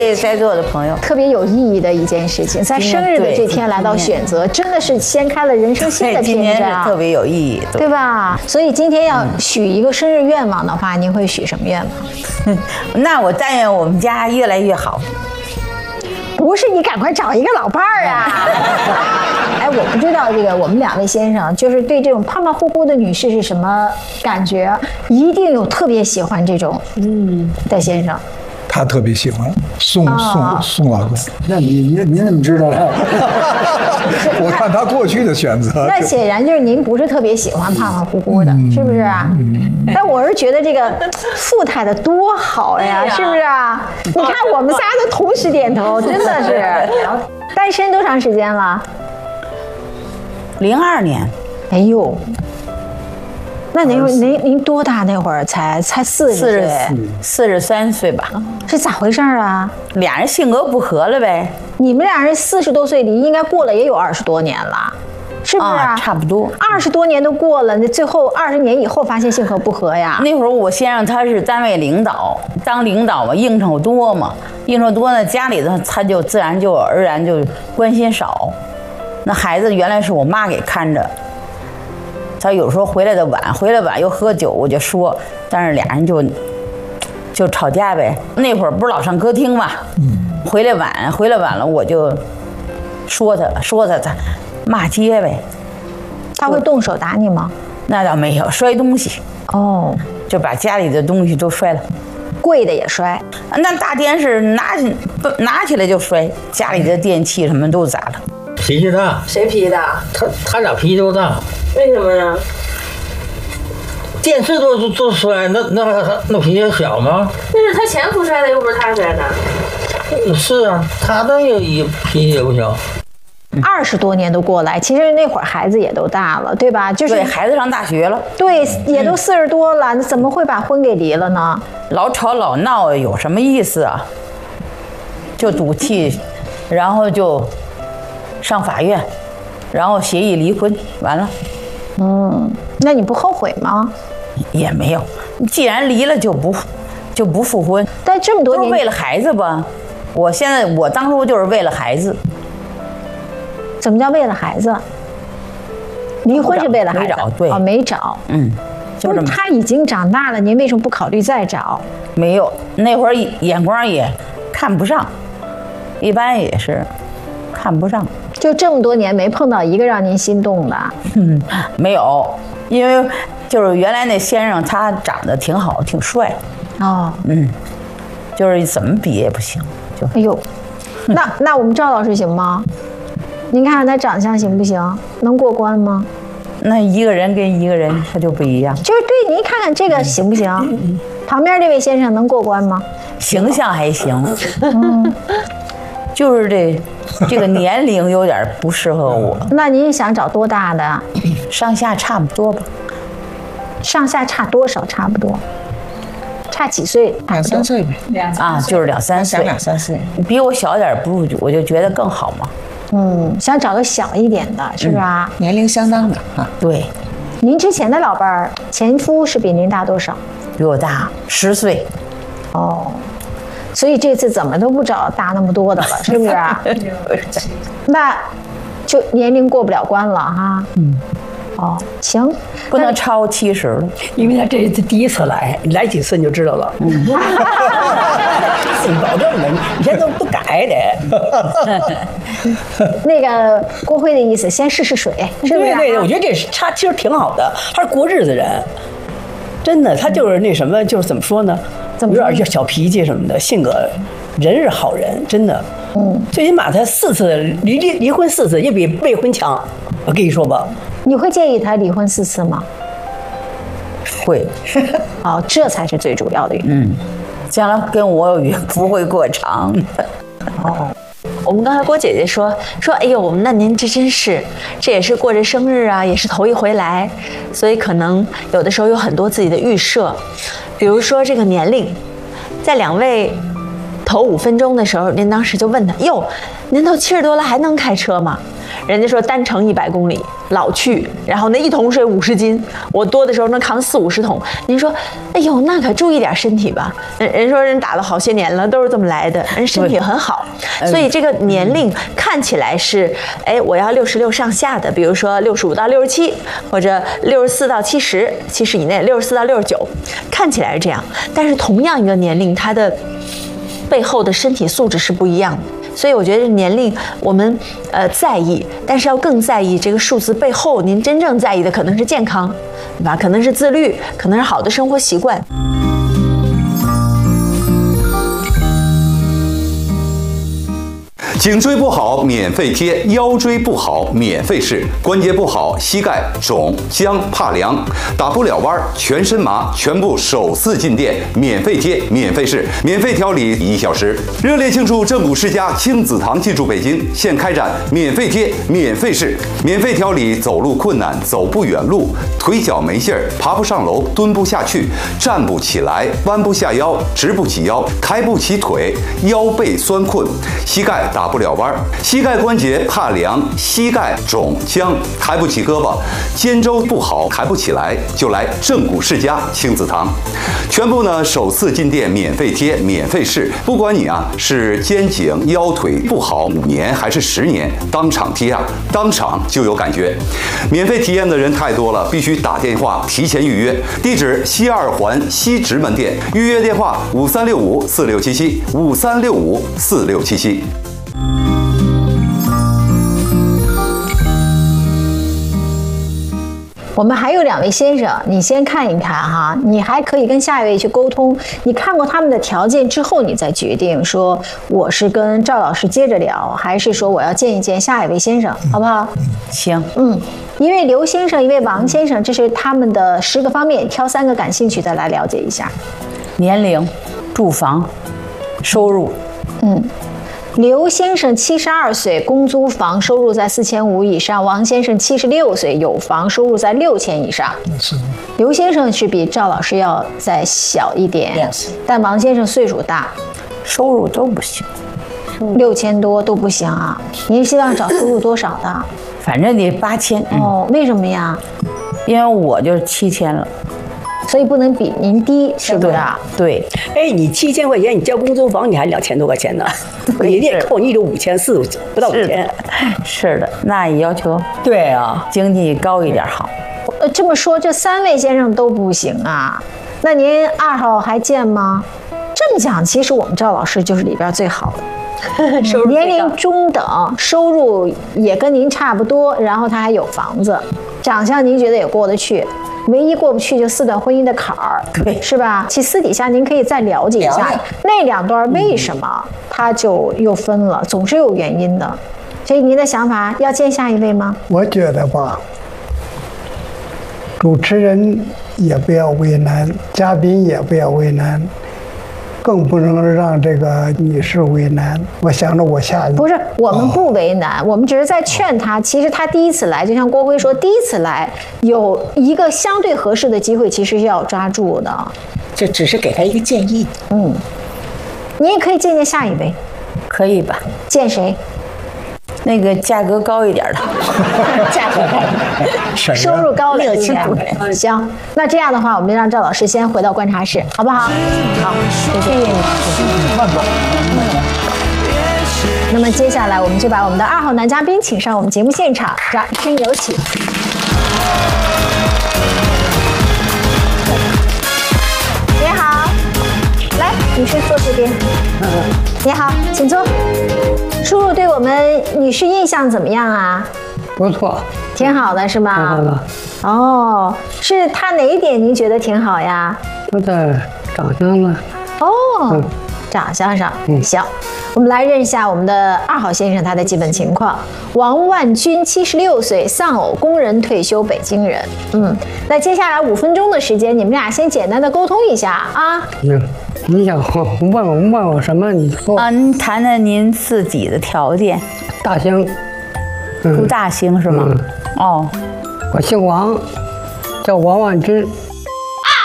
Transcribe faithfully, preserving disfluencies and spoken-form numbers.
在座的朋友， 特别有意义的一件事情，在生日的这天来到选择，真的是掀开了人生新的篇章， 特别有意义， 对吧？所以今天要许一个生日愿望的话，您会许什么愿望？ 那我但愿我们家越来越好。 不是你赶快找一个老伴儿啊！哎，我不知道这个我们两位先生就是对这种胖胖乎乎的女士是什么感觉？一定有特别喜欢这种嗯的先生。 他特别喜欢宋宋宋老公。 那你您您怎么知道的？ 我看他过去的选择。 那显然就是您不是特别喜欢胖胖乎乎的，是不是啊？但我是觉得这个富太太多好呀，是不是啊？你看我们仨都同时点头，真的是。单身多长时间了？ 零二年。 哎呦。那您您您多大那会儿？才才四十岁， 四十三岁吧？ 是咋回事啊？ 俩人性格不合了呗。 你们俩人四十多岁，离应该过了也有二十多年了，是不是啊？ 啊差不多， 二十多年都过了，那最后二十年以后发现性格不合呀？ 那会儿我先生他是单位领导，当领导嘛，应酬多嘛，应酬多呢，家里头他就自然就而然就关心少。那孩子原来是我妈给看着。他有时候回来的晚，回来晚又喝酒，我就说，但是俩人就就吵架呗。那会儿不是老上歌厅嘛，回来晚，回来晚了我就说他，说他，他骂街呗。 他会动手打你吗？ 那倒没有，摔东西。 哦， 就把家里的东西都摔了， 贵的也摔。 那大电视拿起拿起来就摔，家里的电器什么都砸了。 脾气大。 谁脾气大？ 他他俩脾气都大。 为什么呀？ 电视都都摔，那那那脾气小吗？ 那是他前夫摔的，又不是他摔的。 是啊，他那也也脾气也不小。 二十多年都过来，其实那会儿孩子也都大了，对吧？就是对，孩子上大学了， 对，也都四十多了，那怎么会把婚给离了呢？ 老吵老闹有什么意思啊？就赌气，然后就上法院，然后协议离婚，完了。 嗯，那你不后悔吗？ 也没有，既然离了就不就不复婚。 但这么多年， 都是为了孩子吧？我现在我当初就是为了孩子。 怎么叫为了孩子？离婚是为了孩子？ 没找，对， 哦，没找。 嗯， 就这么。他已经长大了，您为什么不考虑再找？ 没有，那会儿眼光也看不上，一般也是看不上。 就这么多年没碰到一个让您心动的？ 嗯，没有，因为就是原来那先生他长得挺好，挺帅。 哦， 嗯，就是怎么比也不行。就哎呦，那那我们赵老师行吗？您看看他长相行不行？能过关吗？ 那一个人跟一个人他就不一样。 就是对，您看看这个行不行？旁边这位先生能过关吗？ 形象还行，嗯，就是这这个年龄有点不适合我。 那您想找多大的？ 上下差不多吧。 上下差多少？差不多。差几岁？ 两三岁呗。 啊，就是两三岁。 两三岁， 比我小点不，我就觉得更好嘛。 嗯，想找个小一点的，是吧？ 嗯、年龄相当的啊。 对。 您之前的老伴儿前夫是比您大多少？ 比我大十岁。 哦，所以这次怎么都不找大那么多的了，是不是啊？那就年龄过不了关了哈。嗯。哦，行， 不能超七十了， 因为他这是第一次来，来几次你就知道了。嗯，保证的，你现在都不改的。 那个郭辉的意思，先试试水，是不是？ 对对，我觉得这是他其实挺好的，他是过日子人，真的，他就是那什么，就是怎么说呢？有点就小脾气什么的，性格，人是好人，真的。嗯，最起码他四次离离离婚四次，也比未婚强。我跟你说吧。 你会介意他离婚四次吗？ 会。 哦，这才是最主要的原因。 嗯，将来跟我也不会过长。 哦，我们刚才郭姐姐说说，哎呦，那您这真是，这也是过着生日啊，也是头一回来，所以可能有的时候有很多自己的预设，比如说这个年龄，在两位头五分钟的时候，您当时就问他：“哟，您都七十多了还能开车吗？”人家说单程一百公里，老去，然后那一桶水五十斤，我多的时候能扛四五十桶。您说，哎呦，那可注意点身体吧。人人说人打了好些年了，都是这么来的，人身体很好。所以这个年龄看起来是，哎，我要六十六上下的，比如说六十五到六十七，或者六十四到七十，七十以内，六十四到六十九，看起来是这样。但是同样一个年龄，它的背后的身体素质是不一样的。所以我觉得年龄我们呃在意，但是要更在意这个数字背后，您真正在意的可能是健康，对吧？可能是自律，可能是好的生活习惯。 颈椎不好免费贴，腰椎不好免费试，关节不好膝盖肿僵怕凉打不了弯全身麻，全部首次进店免费贴免费试，免费调理一小时。热烈庆祝正骨世家亲子堂进驻北京，现开展免费贴免费试，免费调理走路困难、走不远路、腿脚没劲儿、爬不上楼、蹲不下去、站不起来、弯不下腰、直不起腰、抬不起腿、腰背酸困、膝盖打不了弯，膝盖关节怕凉、膝盖肿僵、抬不起胳膊、肩周不好、抬不起来，就来正骨世家亲子堂。全部呢首次进店免费贴免费试，不管你啊是肩颈腰腿不好五年还是十年，当场贴啊，当场就有感觉。免费体验的人太多了，必须打电话提前预约。地址西二环西直门店，预约电话五三六五四六七七五三六五四六七七。 我们还有两位先生，你先看一看哈，你还可以跟下一位去沟通。你看过他们的条件之后，你再决定说我是跟赵老师接着聊，还是说我要见一见下一位先生，好不好？ 行， 嗯，一位刘先生，一位王先生，这是他们的十个方面，挑三个感兴趣的来了解一下。 年龄、住房、收入。 嗯。刘先生七十二岁，公租房，收入在四千五以上。王先生七十六岁，有房，收入在六千以上。 是。 刘先生是比赵老师要再小一点，但王先生岁数大， 收入都不行， 六千多都不行啊。您希望找收入多少的？ 反正得八千。 哦，为什么呀？ 因为我就是七千了。 所以不能比您低，是不是啊？ 对， 哎，你七千块钱，你交公租房，你还两千多块钱呢，你得扣你就五千四，不到五千。 是的，那也要求对啊， 经济高一点好。 呃，这么说，这三位先生都不行啊？那您二号还见吗？这么讲，其实我们赵老师就是里边最好的。 收入年龄中等，收入也跟您差不多，然后他还有房子，长相您觉得也过得去。唯一过不去就四段婚姻的坎儿， 对， 是吧？其私底下您可以再了解一下那两段为什么他就又分了，总是有原因的。所以您的想法要见下一位吗？ 我觉得吧，主持人也不要为难，嘉宾也不要为难。更不能让这个女士为难。我想着我下一不是我们不为难，哦、我们只是在劝她。其实她第一次来，就像郭辉说，第一次来有一个相对合适的机会，其实是要抓住的。 这只是给她一个建议。 嗯，你也可以见见下一位， 可以吧？ 见谁？ 那个价格高一点的， 价格高，收入高了，是不是？行，那这样的话，我们让赵老师先回到观察室，好不好？好，谢谢你。那么接下来，我们就把我们的二号男嘉宾请上我们节目现场，掌声有请。你好，来，女士坐这边。你好，请坐。叔叔对我们女士印象怎么样啊？ 不错， 挺好的是吗？ 挺好的。 哦，是她哪一点您觉得挺好呀？ 就在长相了。 哦， 嗯、 长相上， 嗯， 行。我们来认一下我们的二号先生他的基本情况。王万军，七十六岁，丧偶工人，退休，北京人。嗯，那接下来五分钟的时间，你们俩先简单的沟通一下啊。 嗯，你想问我问我什么？你说啊，您谈谈您自己的条件。 大兴， 住大兴是吗？ 嗯、 哦， 我姓王，叫王万军。